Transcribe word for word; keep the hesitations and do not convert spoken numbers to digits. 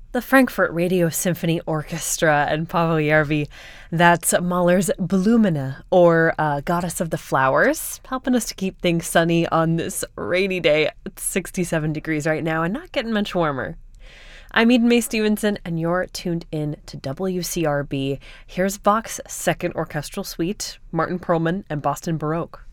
The Frankfurt Radio Symphony Orchestra and Paavo Järvi. That's Mahler's Blumine, or uh, Goddess of the Flowers, helping us to keep things sunny on this rainy day. It's sixty-seven degrees right now and not getting much warmer. I'm Eden Mae Stevenson, and you're tuned in to W C R B. Here's Bach's Second Orchestral Suite, Martin Perlman and Boston Baroque.